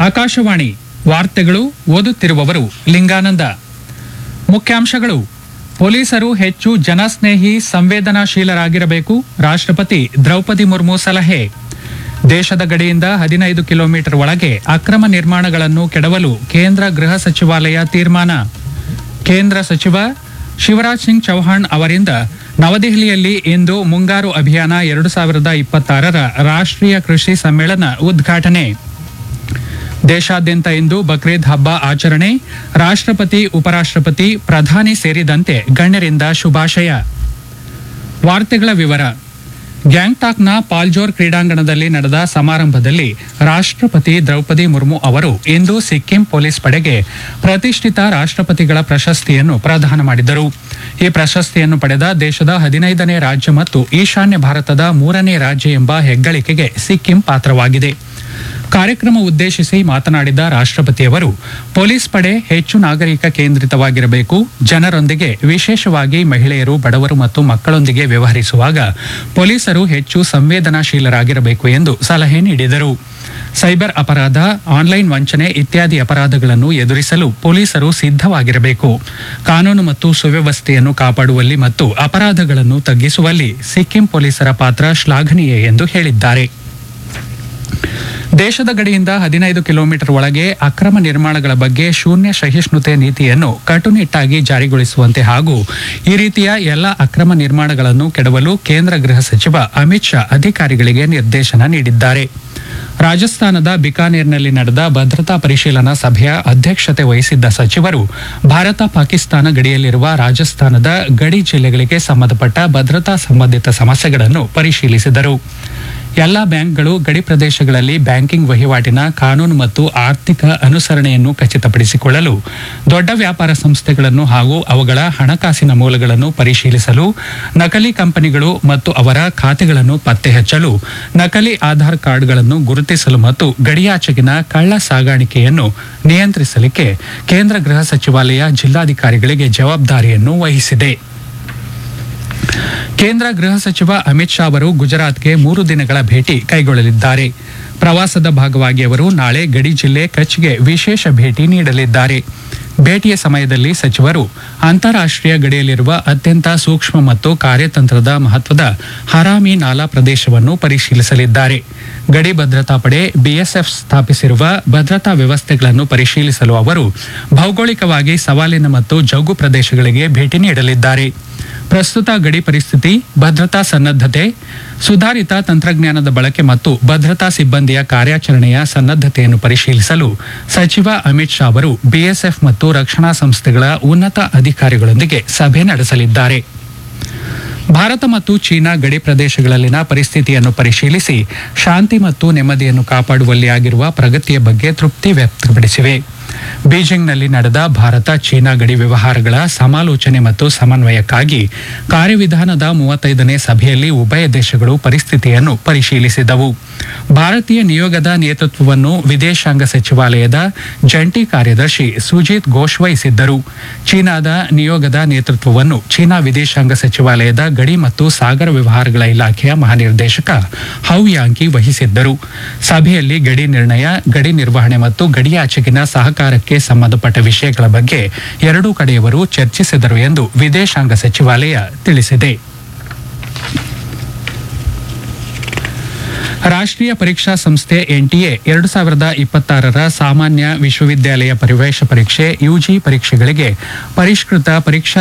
ಆಕಾಶವಾಣಿ ವಾರ್ತೆಗಳು ಓದುತ್ತಿರುವವರು ಲಿಂಗಾನಂದ. ಮುಖ್ಯಾಂಶಗಳು: ಪೊಲೀಸರು ಹೆಚ್ಚು ಜನಸ್ನೇಹಿ ಸಂವೇದನಾಶೀಲರಾಗಿರಬೇಕು, ರಾಷ್ಟ್ರಪತಿ ದ್ರೌಪದಿ ಮುರ್ಮು ಸಲಹೆ. ದೇಶದ ಗಡಿಯಿಂದ 15 ಕಿಲೋಮೀಟರ್ ಒಳಗೆ ಅಕ್ರಮ ನಿರ್ಮಾಣಗಳನ್ನು ಕೆಡವಲು ಕೇಂದ್ರ ಗೃಹ ಸಚಿವಾಲಯ ತೀರ್ಮಾನ. ಕೇಂದ್ರ ಸಚಿವ ಶಿವರಾಜ್ ಸಿಂಗ್ ಚೌಹಾಣ್ ಅವರಿಂದ ನವದೆಹಲಿಯಲ್ಲಿ ಇಂದು ಮುಂಗಾರು ಅಭಿಯಾನ 2026ರ ರಾಷ್ಟ್ರೀಯ ಕೃಷಿ ಸಮ್ಮೇಳನ ಉದ್ಘಾಟನೆ. ದೇಶಾದ್ಯಂತ ಇಂದು ಬಕ್ರೀದ್ ಹಬ್ಬ ಆಚರಣೆ. ರಾಷ್ಟ್ರಪತಿ, ಉಪರಾಷ್ಟ್ರಪತಿ, ಪ್ರಧಾನಿ ಸೇರಿದಂತೆ ಗಣ್ಯರಿಂದ ಶುಭಾಶಯ. ವಾರ್ತೆಗಳ ವಿವರ. ಗ್ಯಾಂಗ್ಟಾಕ್ನ ಪಾಲ್ಜೋರ್ ಕ್ರೀಡಾಂಗಣದಲ್ಲಿ ನಡೆದ ಸಮಾರಂಭದಲ್ಲಿ ರಾಷ್ಟ್ರಪತಿ ದ್ರೌಪದಿ ಮುರ್ಮು ಅವರು ಇಂದು ಸಿಕ್ಕಿಂ ಪೊಲೀಸ್ ಪಡೆಗೆ ಪ್ರತಿಷ್ಠಿತ ರಾಷ್ಟ್ರಪತಿಗಳ ಪ್ರಶಸ್ತಿಯನ್ನು ಪ್ರದಾನ ಮಾಡಿದರು. ಈ ಪ್ರಶಸ್ತಿಯನ್ನು ಪಡೆದ ದೇಶದ 15ನೇ ರಾಜ್ಯ ಮತ್ತು ಈಶಾನ್ಯ ಭಾರತದ 3ನೇ ರಾಜ್ಯ ಎಂಬ ಹೆಗ್ಗಳಿಕೆಗೆ ಸಿಕ್ಕಿಂ ಪಾತ್ರವಾಗಿದೆ. ಕಾರ್ಯಕ್ರಮ ಉದ್ದೇಶಿಸಿ ಮಾತನಾಡಿದ ರಾಷ್ಟ್ರಪತಿಯವರು, ಪೊಲೀಸ್ ಪಡೆ ಹೆಚ್ಚು ನಾಗರಿಕ ಕೇಂದ್ರಿತವಾಗಿರಬೇಕು, ಜನರೊಂದಿಗೆ ವಿಶೇಷವಾಗಿ ಮಹಿಳೆಯರು, ಬಡವರು ಮತ್ತು ಮಕ್ಕಳೊಂದಿಗೆ ವ್ಯವಹರಿಸುವಾಗ ಪೊಲೀಸರು ಹೆಚ್ಚು ಸಂವೇದನಾಶೀಲರಾಗಿರಬೇಕು ಎಂದು ಸಲಹೆ ನೀಡಿದರು. ಸೈಬರ್ ಅಪರಾಧ, ಆನ್ಲೈನ್ ವಂಚನೆ ಇತ್ಯಾದಿ ಅಪರಾಧಗಳನ್ನು ಎದುರಿಸಲು ಪೊಲೀಸರು ಸಿದ್ಧವಾಗಿರಬೇಕು. ಕಾನೂನು ಮತ್ತು ಸುವ್ಯವಸ್ಥೆಯನ್ನು ಕಾಪಾಡುವಲ್ಲಿ ಮತ್ತು ಅಪರಾಧಗಳನ್ನು ತಗ್ಗಿಸುವಲ್ಲಿ ಸಿಕ್ಕಿಂ ಪೊಲೀಸರ ಪಾತ್ರ ಶ್ಲಾಘನೀಯ ಎಂದು ಹೇಳಿದ್ದಾರೆ. ದೇಶದ ಗಡಿಯಿಂದ 15 ಕಿಲೋಮೀಟರ್ ಒಳಗೆ ಅಕ್ರಮ ನಿರ್ಮಾಣಗಳ ಬಗ್ಗೆ ಶೂನ್ಯ ಸಹಿಷ್ಣುತೆ ನೀತಿಯನ್ನು ಕಟ್ಟುನಿಟ್ಟಾಗಿ ಜಾರಿಗೊಳಿಸುವಂತೆ ಹಾಗೂ ಈ ರೀತಿಯ ಎಲ್ಲ ಅಕ್ರಮ ನಿರ್ಮಾಣಗಳನ್ನು ಕೆಡವಲು ಕೇಂದ್ರ ಗೃಹ ಸಚಿವ ಅಮಿತ್ ಶಾ ಅಧಿಕಾರಿಗಳಿಗೆ ನಿರ್ದೇಶನ ನೀಡಿದ್ದಾರೆ. ರಾಜಸ್ಥಾನದ ಬಿಕಾನೇರ್ನಲ್ಲಿ ನಡೆದ ಭದ್ರತಾ ಪರಿಶೀಲನಾ ಸಭೆಯ ಅಧ್ಯಕ್ಷತೆ ವಹಿಸಿದ್ದ ಸಚಿವರು ಭಾರತ ಪಾಕಿಸ್ತಾನ ಗಡಿಯಲ್ಲಿರುವ ರಾಜಸ್ಥಾನದ ಗಡಿ ಜಿಲ್ಲೆಗಳಿಗೆ ಸಂಬಂಧಪಟ್ಟ ಭದ್ರತಾ ಸಂಬಂಧಿತ ಸಮಸ್ಯೆಗಳನ್ನು ಪರಿಶೀಲಿಸಿದರು. ಎಲ್ಲಾ ಬ್ಯಾಂಕ್ಗಳು ಗಡಿ ಪ್ರದೇಶಗಳಲ್ಲಿ ಬ್ಯಾಂಕಿಂಗ್ ವಹಿವಾಟಿನ ಕಾನೂನು ಮತ್ತು ಆರ್ಥಿಕ ಅನುಸರಣೆಯನ್ನು ಖಚಿತಪಡಿಸಿಕೊಳ್ಳಲು, ದೊಡ್ಡ ವ್ಯಾಪಾರ ಸಂಸ್ಥೆಗಳನ್ನು ಹಾಗೂ ಅವುಗಳ ಹಣಕಾಸಿನ ಮೂಲಗಳನ್ನು ಪರಿಶೀಲಿಸಲು, ನಕಲಿ ಕಂಪನಿಗಳು ಮತ್ತು ಅವರ ಖಾತೆಗಳನ್ನು ಪತ್ತೆ ಹಚ್ಚಲು, ನಕಲಿ ಆಧಾರ್ ಕಾರ್ಡ್ಗಳನ್ನು ಗುರುತಿಸಲು ಮತ್ತು ಗಡಿಯಾಚೆಗಿನ ಕಳ್ಳ ಸಾಗಾಣಿಕೆಯನ್ನು ನಿಯಂತ್ರಿಸಲಿಕ್ಕೆ ಕೇಂದ್ರ ಗೃಹ ಸಚಿವಾಲಯ ಜಿಲ್ಲಾಧಿಕಾರಿಗಳಿಗೆ ಜವಾಬ್ದಾರಿಯನ್ನು ವಹಿಸಿದೆ. ಕೇಂದ್ರ ಗೃಹ ಸಚಿವ ಅಮಿತ್ ಶಾ ಅವರು ಗುಜರಾತ್ಗೆ 3 ದಿನಗಳ ಭೇಟಿ ಕೈಗೊಳ್ಳಲಿದ್ದಾರೆ. ಪ್ರವಾಸದ ಭಾಗವಾಗಿ ಅವರು ನಾಳೆ ಗಡಿ ಜಿಲ್ಲೆ ಕಚ್ಗೆ ವಿಶೇಷ ಭೇಟಿ ನೀಡಲಿದ್ದಾರೆ. ಭೇಟಿಯ ಸಮಯದಲ್ಲಿ ಸಚಿವರು ಅಂತಾರಾಷ್ಟ್ರೀಯ ಗಡಿಯಲ್ಲಿರುವ ಅತ್ಯಂತ ಸೂಕ್ಷ್ಮ ಮತ್ತು ಕಾರ್ಯತಂತ್ರದ ಮಹತ್ವದ ಹರಾಮಿ ನಾಲಾ ಪ್ರದೇಶವನ್ನು ಪರಿಶೀಲಿಸಲಿದ್ದಾರೆ. ಗಡಿ ಭದ್ರತಾ ಪಡೆ ಬಿಎಸ್ಎಫ್ ಸ್ಥಾಪಿಸಿರುವ ಭದ್ರತಾ ವ್ಯವಸ್ಥೆಗಳನ್ನು ಪರಿಶೀಲಿಸಲು ಅವರು ಭೌಗೋಳಿಕವಾಗಿ ಸವಾಲಿನ ಮತ್ತು ಜೌಗು ಪ್ರದೇಶಗಳಿಗೆ ಭೇಟಿ ನೀಡಲಿದ್ದಾರೆ. ಪ್ರಸ್ತುತ ಗಡಿ ಪರಿಸ್ಥಿತಿ, ಭದ್ರತಾ ಸನ್ನದ್ಧತೆ, ಸುಧಾರಿತ ತಂತ್ರಜ್ಞಾನದ ಬಳಕೆ ಮತ್ತು ಭದ್ರತಾ ಸಿಬ್ಬಂದಿಯ ಕಾರ್ಯಾಚರಣೆಯ ಸನ್ನದ್ಧತೆಯನ್ನು ಪರಿಶೀಲಿಸಲು ಸಚಿವ ಅಮಿತ್ ಶಾ ಅವರು ಬಿಎಸ್ಎಫ್ ಮತ್ತು ರಕ್ಷಣಾ ಸಂಸ್ಥೆಗಳ ಉನ್ನತ ಅಧಿಕಾರಿಗಳೊಂದಿಗೆ ಸಭೆ ನಡೆಸಲಿದ್ದಾರೆ. ಭಾರತ ಮತ್ತು ಚೀನಾ ಗಡಿ ಪ್ರದೇಶಗಳಲ್ಲಿನ ಪರಿಸ್ಥಿತಿಯನ್ನು ಪರಿಶೀಲಿಸಿ ಶಾಂತಿ ಮತ್ತು ನೆಮ್ಮದಿಯನ್ನು ಕಾಪಾಡುವಲ್ಲಿ ಆಗಿರುವ ಪ್ರಗತಿಯ ಬಗ್ಗೆ ತೃಪ್ತಿ ವ್ಯಕ್ತಪಡಿಸಿವೆ. ಬೀಜಿಂಗ್ನಲ್ಲಿ ನಡೆದ ಭಾರತ ಚೀನಾ ಗಡಿ ವ್ಯವಹಾರಗಳ ಸಮಾಲೋಚನೆ ಮತ್ತು ಸಮನ್ವಯಕ್ಕಾಗಿ ಕಾರ್ಯವಿಧಾನದ 35ನೇ ಸಭೆಯಲ್ಲಿ ಉಭಯ ದೇಶಗಳು ಪರಿಸ್ಥಿತಿಯನ್ನು ಪರಿಶೀಲಿಸಿದವು. ಭಾರತೀಯ ನಿಯೋಗದ ನೇತೃತ್ವವನ್ನು ವಿದೇಶಾಂಗ ಸಚಿವಾಲಯದ ಜಂಟಿ ಕಾರ್ಯದರ್ಶಿ ಸುಜಿತ್ ಘೋಷ್ ವಹಿಸಿದ್ದರು. ಚೀನಾದ ನಿಯೋಗದ ನೇತೃತ್ವವನ್ನು ಚೀನಾ ವಿದೇಶಾಂಗ ಸಚಿವಾಲಯದ ಗಡಿ ಮತ್ತು ಸಾಗರ ವ್ಯವಹಾರಗಳ ಇಲಾಖೆಯ ಮಹಾನಿರ್ದೇಶಕ ಹೌ ಯಾಂಕಿ ವಹಿಸಿದ್ದರು. ಸಭೆಯಲ್ಲಿ ಗಡಿ ನಿರ್ಣಯ, ಗಡಿ ನಿರ್ವಹಣೆ ಮತ್ತು ಗಡಿಯಾಚೆಗಿನ ಸಹಕಾರಕ್ಕೆ ಸಂಬಂಧಪಟ್ಟ ವಿಷಯಗಳ ಬಗ್ಗೆ ಎರಡೂ ಕಡೆಯವರು ಚರ್ಚಿಸಿದರು ಎಂದು ವಿದೇಶಾಂಗ ಸಚಿವಾಲಯ ತಿಳಿಸಿದೆ. ರಾಷ್ಟ್ರೀಯ ಪರೀಕ್ಷಾ ಸಂಸ್ಥೆ ಎನ್ಟಿಎ 2026ರ ಸಾಮಾನ್ಯ ವಿಶ್ವವಿದ್ಯಾಲಯ ಪ್ರವೇಶ ಪರೀಕ್ಷೆ ಯುಜಿ ಪರೀಕ್ಷೆಗಳಿಗೆ ಪರಿಷ್ಕೃತ ಪರೀಕ್ಷಾ